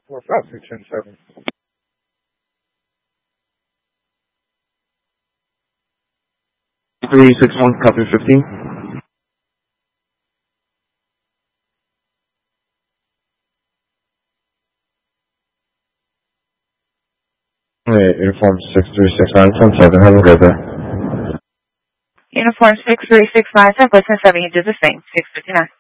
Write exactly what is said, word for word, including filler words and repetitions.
four five six ten seven. three six one, copy fifteen. Alright, Uniform six three six nine one seven, have a good day. Uniform six three six nine seven, seven, you do the same, six fifty-nine.